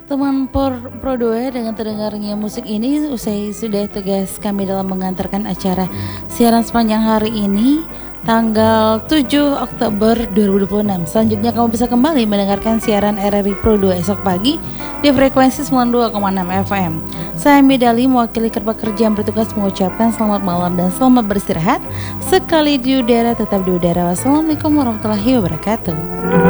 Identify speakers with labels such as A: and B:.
A: Teman Pro 2, dengan terdengarnya musik ini usai sudah tugas kami dalam mengantarkan acara siaran sepanjang hari ini tanggal 7 Oktober 2026. Selanjutnya kamu bisa kembali mendengarkan siaran RRI Pro 2 esok pagi di frekuensi 92,6 FM. Saya Medali, mewakili kerja yang bertugas mengucapkan selamat malam dan selamat beristirahat. Sekali di udara tetap di udara. Wassalamualaikum warahmatullahi wabarakatuh.